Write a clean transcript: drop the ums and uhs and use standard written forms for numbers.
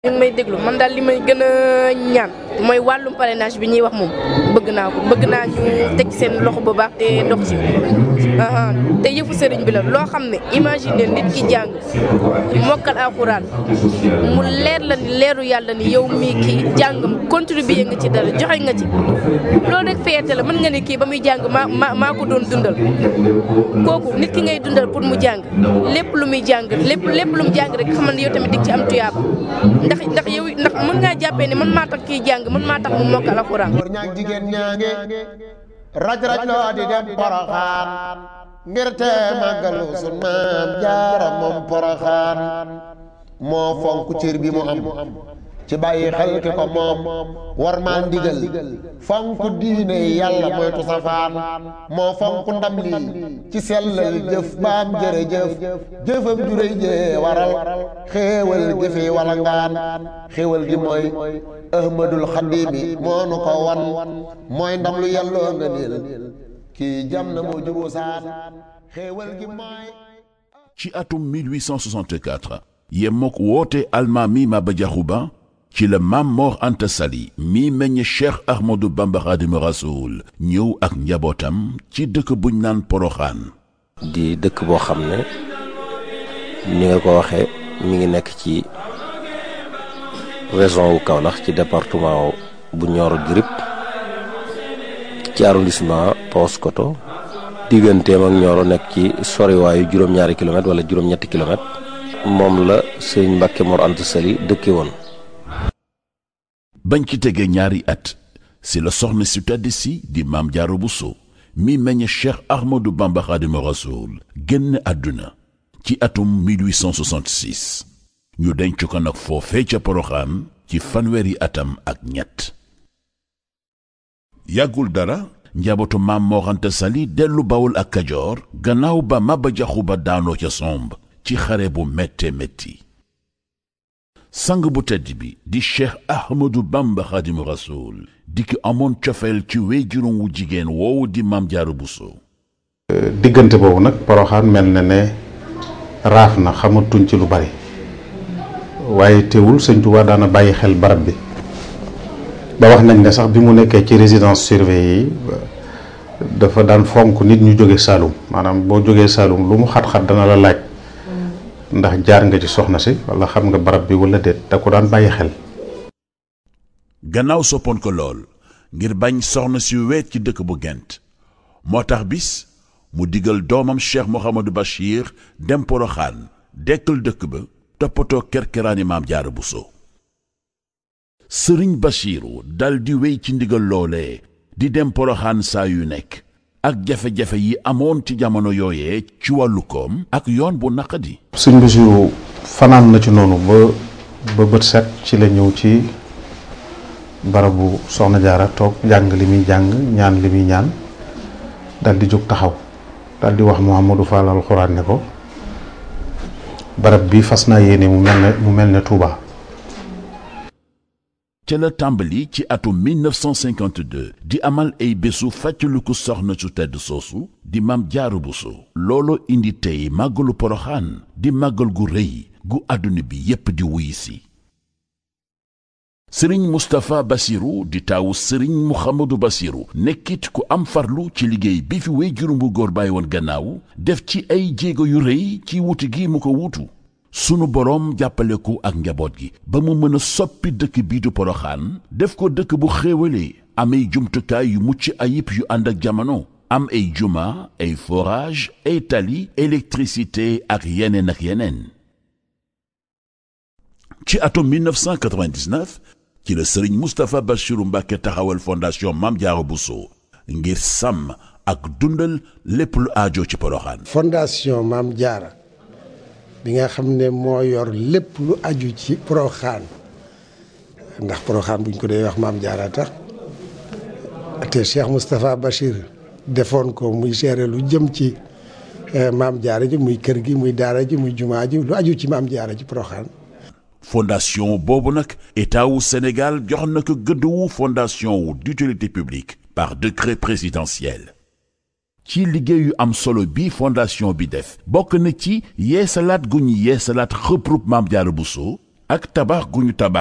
ñu ngi may déglu man daal li may gën a ñaan mooy wàllum parrainage bi ñuy wax moom bëgg naa ko bëgg naa ñu teg seen loxo bu baax te dox ci te yëfu sëriñ bi la loo xam ne imagine nit ki jàng mokkal alxuraan mu leer la ni leeru yàlla ni yow mii kii jàngam contribuer nga ci dara joxe nga ci loolu rek fierté la mën nga ne kii ba muy jàng maa ko doon dundal kooku nit ki ngay dundal pour mu jàng lépp lu muy jàng lépp lu mu jàng rek xamal ne yow tamit dig ci am tuyaaba ndax yow ndax mën ngaa jàppee ne man maa tax kii jàng man maa tax mu mokkal alxuraan. góor ñaag jigéen ñaange raj loo di dem Poroxaan ngir te màggalu sun maam Jaara moom Poroxaan moo fonk cër bi mu am ci bàyyi xel ki ko moom war maa ndigal fonk diine yàlla moytu safaan moo fonk ndam lii ci sellal jëf baam jërëjëf jëfam juréy jee waral xéewal gi fi wala ngaan xéewal gi mooy ahmadul xadimi moo nu ko wan mooy ndam lu yàlloo nga niil kii jam na moo juboo saan xéewal gi mooy. ci atum 1864 yemook woote almaami Maba Jaxu Ba ci la Maam Mor Anta Sali mi meññ Cheikh Ahmadou Bamba Xaadimu Rasuul ñëw ak njabootam ci dëkk buñ naan Poroxaan di dëkk boo xam ne ni nga ko waxee mi ngi nekk ci région wu Kaolack ci département bu Nioro du Rip ci arrondissement Paoskoto digganteem ak Nioro nekk ci soriwaayu juróom-ñaari kilomètre wala juróom-ñetti kilomètre moom la sëñ Mbàkke Mor Anta Sali dëkke woon. bañ ci tegee ñaari at si la soxna si tedd si di Maam Jaara Buso mi meññ Cheikh Ahmadou Bamba Xaadimu Rasuul génn àdduna ci atum 1866 ñu denc ko nag foofee ca Poroxaan ci fanweeri atam ak ñett. yàggul dara njabootu Maam Mor Anta Sali dellu Bawol ak Kajoor gannaaw ba Maba Jaxu Ba daanoo ca somb ci xare bu métte métti. sang bu tedd bi di Cheikh Ahmadou Bamba Xaadimu Rasuul di ki amoon cofeel ci wéyjuróom wu jigéen woowu di Maam Jaara Buso. diggante boobu nag Poroxaan mel na ne raaf na xamatuñ ci lu bari waaye teewul sëñ Tuubaa daana bàyyi xel barab bi ba wax nañ ne sax bi mu nekkee ci résidence surveillée yi dafa daan fonk nit ñu jóge Saalum maanaam boo jógee Saalum lu mu xat-xat dana la laaj ndax jaar nga ci soxna si wala xam nga barab bi wala déet da ko daan bàyyi xel. gannaaw soppoon ko lool ngir bañ soxna si weet ci dëkk bu Gent moo tax bis mu digal doomam Cheikh Mouhamadou Bachir dem Poroxaan dekkal dëkk ba toppatoo kerkeraani Maam Jaara Buso. sëriñ Bachiru dal di wéy ci ndigal loolee di dem Poroxaan saa yu nekk ak jafe-jafe yi amoon ci jamono yooyee ci wàllu koom ak yoon bu naqadi. sëñ Bachiru fanaan na ci noonu ba bët set ci la ñëw ci barabu soxna Jaara toog jàng li muy jàng ñaan li muy ñaan dal di jóg taxaw dal di wax Mouhamadou Fall alxuraan ne ko barab bi fas naa yéene mu mel ne Touba. ca la tàmbali ci atum 1952 di amal ay bésu fàttaliku soxna su tedd soosu di Maam Jaara Buso. looloo indi tey màggalu Poroxaan di màggal gu rëy gu àdduna bi yépp di wuy si. sëriñ Moustapha Bassirou di taawu sëriñ Mouhamadou Bassirou nekkit ku am farlu ci liggéey bi fi wéyjuram bu góor bàyyi woon gannaaw def ci ay jéego yu rëy ci wuti gi mu ko wuutu. sunu boroom jàppale ko ak njaboot gi ba mu mën a soppi dëkk bii du Poroxaan def ko dëkk bu xéewalee am ay jumtukaay yu mucc ayib yu ànd ak jamono am ay juma ay forage ay tali électricité ak yeneen. ci atum 1999 ci la sëriñ Moustapha Bassirou Mbacké taxawal fondation Maam Jaara Buso ngir sàmm ak dundal lépp lu aajo ci Poroxaan. fondation Maam Jaara bi nga xam ne moo yor lépp lu aju ci Poroxaan ndax Poroxaan buñ ko dee wax Maam Jaara tax te Cheikh Moustapha Bachir defoon ko muy gérer lu jëm ci Maam Jaara ji muy kër gi muy daara ji muy jumaa ji lu aju ci Maam Jaara ji Poroxaan. fondation boobu nag état wu Sénégal jox na ko gëdd wu fondation wu d'utilité publique par décret présidentiel. ci liggéey yu am solo bi fondation bi def bokk na ci yeesalaat gu ñu yeesalaat xëprub Maam Jaara Buso ak tabax gu ñu tabax